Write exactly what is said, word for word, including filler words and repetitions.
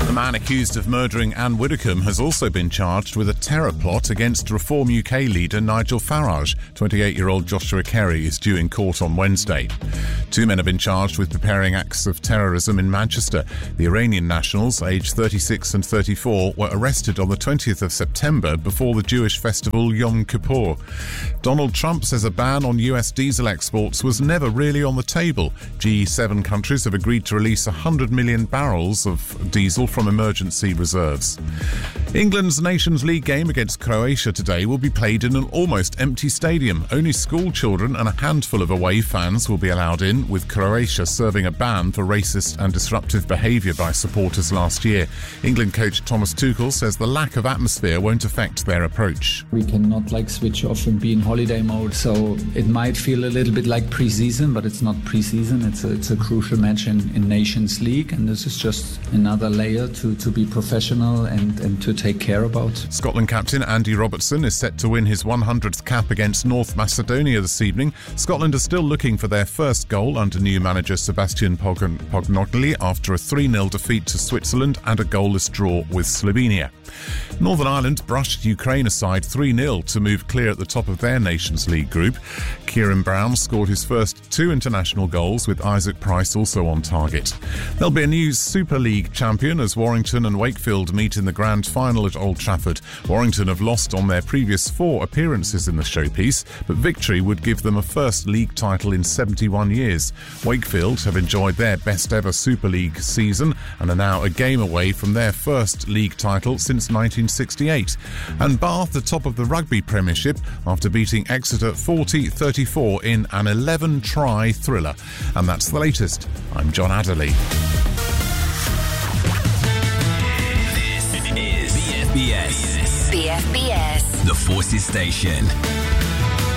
The man accused of murdering Anne Widdecombe has also been charged with a terror plot against Reform U K leader Nigel Farage. twenty-eight-year-old Joshua Kerry is due in court on Wednesday. Two men have been charged with preparing acts of terrorism in Manchester. The Iranian nationals, aged thirty-six and thirty-four, were arrested on the twentieth of September before the Jewish festival Yom Kippur. Donald Trump says a ban on U S diesel exports was never really on the table. G seven countries have agreed to release one hundred million barrels of diesel from emergency reserves. England's Nations League game against Croatia today will be played in an almost empty stadium. Only school children and a handful of away fans will be allowed in, with Croatia serving a ban for racist and disruptive behaviour by supporters last year. England coach Thomas Tuchel says the lack of atmosphere won't affect their approach. We cannot like switch off and be in holiday mode, so it might feel a little bit like pre-season, but it's not pre-season. It's a, it's a crucial match in, in Nations League, and this is just another layer to, to be professional and, and to take care about. Scotland captain Andy Robertson is set to win his one hundredth cap against North Macedonia this evening. Scotland are still looking for their first goal under new manager Sebastian Pognogli after a three nil defeat to Switzerland and a goalless draw with Slovenia. Northern Ireland brushed Ukraine aside three nil to move clear at the top of their Nations League group. Kieran Brown scored his first two international goals, with Isaac Price also on target. There'll be a new Super League champion as Warrington and Wakefield meet in the grand final at Old Trafford. Warrington have lost on their previous four appearances in the showpiece, but victory would give them a first league title in seventy-one years. Wakefield have enjoyed their best ever Super League season and are now a game away from their first league title since nineteen sixty-eight. And Bath the top of the Rugby Premiership after beating Exeter forty thirty-four in an eleven-try thriller. And that's the latest. I'm John Adderley. This is B F B S. B F B S. The Forces Station.